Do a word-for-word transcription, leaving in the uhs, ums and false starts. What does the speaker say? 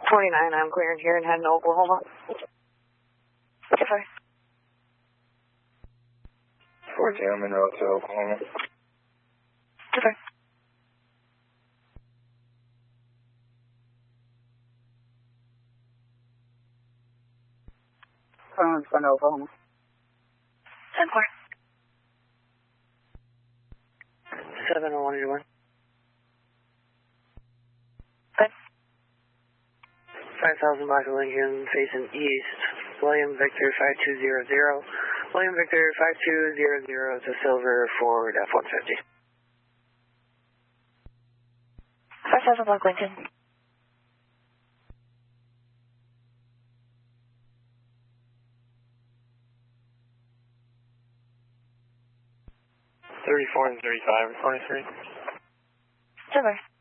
twenty-nine, I'm clearing here and heading to Oklahoma. Okay, sorry. fourteen, I'm in route to Oklahoma. Okay, sorry. Someone's going to Oklahoma. ten four. seven oh one eight one. Okay. five thousand block of Lincoln facing east. William Victor five two zero zero. William Victor five two zero zero to Silver forward F one fifty. five thousand block Lincoln. thirty-four and thirty-five, twenty-three. Silver.